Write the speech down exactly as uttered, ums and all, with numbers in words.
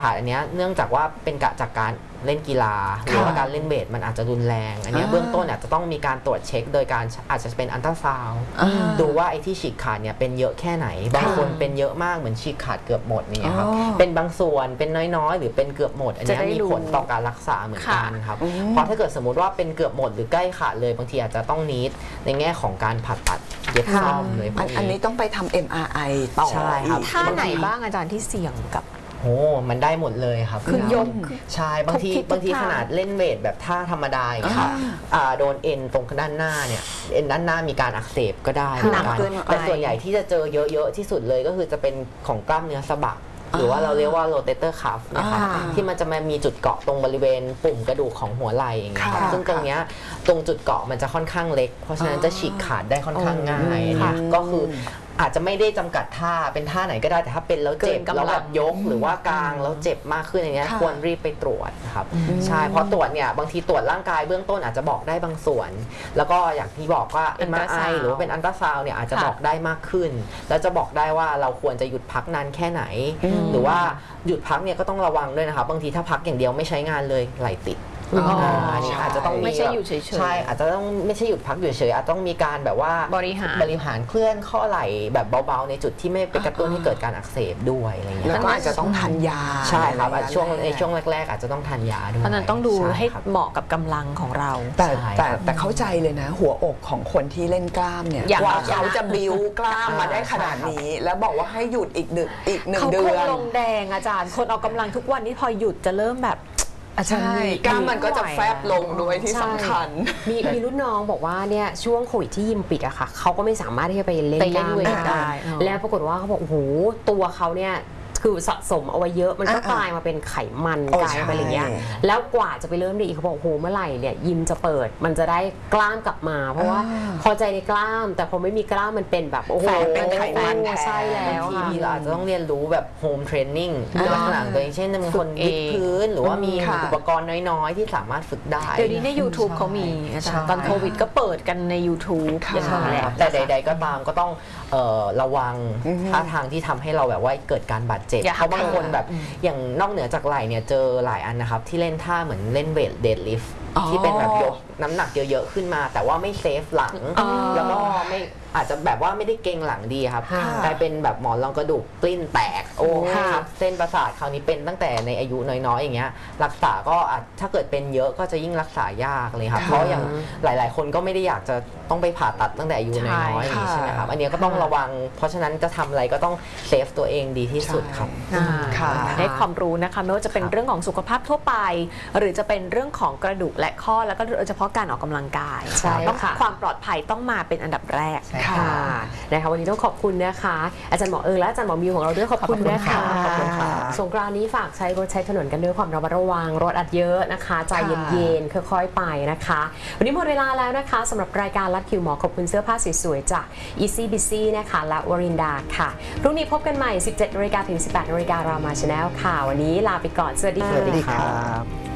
ค่ะอันนี้เนื่องจากว่าเป็นกะจากการเล่นกีฬาหรือว่าการเล่นเวทมันอาจจะรุนแรงอันนี้เบื้องต้นอาจจะต้องมีการตรวจเช็คโดยการอาจจะเป็นอัลตราซาวด์ดูว่าไอ้ที่ฉีกขาดเนี่ยเป็นเยอะแค่ไหนบางคนเป็นเยอะมากเหมือนฉีกขาดเกือบหมดเนี่ยครับเป็นบางส่วนเป็นน้อยๆหรือเป็นเกือบหมดอันนี้มีผลต่อการรักษาเหมือนกันครับเพราะถ้าเกิดสมมติว่าเป็นเกือบหมดหรือใกล้ขาดเลยบางทีอาจจะต้องนิดในแง่ของการผ่าตัดเย็บซ่อมเลยอันนี้ต้องไปทำ เอ็ม อาร์ ไอ ต่อใช่ครับท่าไหนบ้างอาจารย์ที่เสี่ยงกับโอ้มันได้หมดเลยครับคือยกใช่บางทีบางทีขนาดเล่นเวทแบบท่าธรรมดาค่ะโดนเอ็นตรงด้านหน้าเนี่ยเอ็นด้านหน้ามีการอักเสบก็ได้เหมือนกันแต่ส่วนใหญ่ที่จะเจอเยอะๆที่สุดเลยก็คือจะเป็นของกล้ามเนื้อสะบักหรือว่าเราเรียกว่า rotator cuff นะคะที่มันจะมามีจุดเกาะตรงบริเวณปุ่มกระดูกของหัวไหล่อย่างเงี้ยซึ่งตรงเนี้ยตรงจุดเกาะมันจะค่อนข้างเล็กเพราะฉะนั้นจะฉีกขาดได้ค่อนข้างง่ายก็คืออาจจะไม่ได้จำกัดท่าเป็นท่าไหนก็ได้แต่ถ้าเป็นแล้วเจ็บแล้วแบบยกหรือว่ากลางแล้วเจ็บมากขึ้นอย่างเงี้ยควรรีบไปตรวจครับใช่เพราะตรวจเนี่ยบางทีตรวจร่างกายเบื้องต้นอาจจะบอกได้บางส่วนแล้วก็อย่างที่บอกว่า เอ็ม อาร์ ไอ หรือว่าเป็นอัลตราซาวด์เนี่ยอาจจะบอกได้มากขึ้นแล้วจะบอกได้ว่าเราควรจะหยุดพักนานแค่ไหนหรือว่าหยุดพักเนี่ยก็ต้องระวังด้วยนะครับบางทีถ้าพักอย่างเดียวไม่ใช้งานเลยไหลติดอันนี้อาจจะต้องไม่ใช่อยู่เฉยๆใช่อาจจะต้องไม่ใช่หยุดพักอยู่เฉยอาจต้องมีการแบบว่าบริหารบริหารเคลื่อนข้อไหล่แบบเบาๆในจุดที่ไม่ไปกระตุ้นให้เกิดการอักเสบด้วยอะไรเงี้ยแล้วก็อาจจะต้องทานยาใช่ครับช่วงในช่วงแรกๆอาจจะต้องทานยาด้วยเพราะนั้นต้องดูให้เหมาะกับกำลังของเราแต่แต่แต่เข้าใจเลยนะหัวอกของคนที่เล่นกล้ามเนี่ยกว่าเขาจะบิ้วกล้ามมาได้ขนาดนี้แล้วบอกว่าให้หยุดอีกหนึ่งอีกหนึ่งเดือนเขาคงลงแดงอาจารย์คนออกกำลังทุกวันนี้พอหยุดจะเริ่มแบบใช่กล้ามมันก็จะแฟบลงด้วยที่สำคัญมีมีรุ่นน้องบอกว่าเนี่ยช่วงโควิดที่ยิมปิดอะค่ะเขาก็ไม่สามารถที่จะไปเล่นกล้ามได้แล้วปรากฏว่าเขาบอกโอ้โหตัวเขาเนี่ยคือสะสมเอาไว้เยอะมันก็กลายมาเป็นไขมันกลายไปอะไรเงี้ยแล้วกว่าจะไปเริ่มดีเขาบอกโหเมื่อไหร่เนี่ยยิมจะเปิดมันจะได้กล้ามกลับมาเพราะว่าพอใจในกล้ามแต่พอไม่มีกล้ามมันเป็นแบบโอ้โหเป็นไขมันใช่แล้วทีนี้เราอาจจะต้องเรียนรู้แบบโฮมเทรนนิ่งลักษณะตัวเองเช่นบางคนวิดพื้นหรือว่ามีอุปกรณ์น้อยๆที่สามารถฝึกได้เดี๋ยวนี้ใน ยูทูบ เขามีอาจารย์ตอนโควิดก็เปิดกันใน ยูทูบอย่างนั้นแหละแต่ใดๆก็ตามก็ต้องระวังท่าทางที่ทำให้เราแบบว่าเกิดการบาดเจ็บเพราะบางคนแบบอย่างนอกเหนือจากไหล่เนี่ยเจอหลายอันนะครับที่เล่นท่าเหมือนเล่นเวทเดดลิฟต์ที่เป็นแบบยกน้ำหนักเยอะๆขึ้นมาแต่ว่าไม่เซฟหลังแล้วก็ไม่อาจจะแบบว่าไม่ได้เก่งหลังดีครับกลายเป็นแบบหมอนรองกระดูกปลิ้นแตกโอ้ครับเส้นประสาทคราวนี้เป็นตั้งแต่ในอายุน้อยๆอย่างเงี้ยรักษาก็อาจถ้าเกิดเป็นเยอะก็จะยิ่งรักษายากเลยครับเพราะอย่างหลายๆคนก็ไม่ได้อยากจะต้องไปผ่าตัดตั้งแต่อายุน้อยๆใช่ไหมครับอันนี้ก็ต้องระวังเพราะฉะนั้นจะทำอะไรก็ต้องเซฟตัวเองดีที่สุดครับได้ความรู้นะคะไม่ว่าจะเป็นเรื่องของสุขภาพทั่วไปหรือจะเป็นเรื่องของกระดูกและข้อแล้วก็โดยเฉพาะการออกกำลังกายต้องความปลอดภัยต้องมาเป็นอันดับแรกค่ะนะคะวันนี้ต้องขอบคุณนะคะอาจารย์หมอเอิงและอาจารย์หมอมิวของเราด้วยขอบคุณนะคะสงกรานต์นี้ฝากใช้รถใช้ถนนกันด้วยความระมัดระวังรถอัดเยอะนะคะใจเย็นๆค่อยๆไปนะคะวันนี้หมดเวลาแล้วนะคะสำหรับรายการลัดคิวหมอขอบคุณเสื้อผ้าสวยๆจาก Easy Busy นะคะและวรินดาค่ะพรุ่งนี้พบกันใหม่ สิบเจ็ดนาฬิกาถึง สิบแปดนาฬิการามาชาแนลค่ะวันนี้ลาไปก่อนสวัสดีค่ะ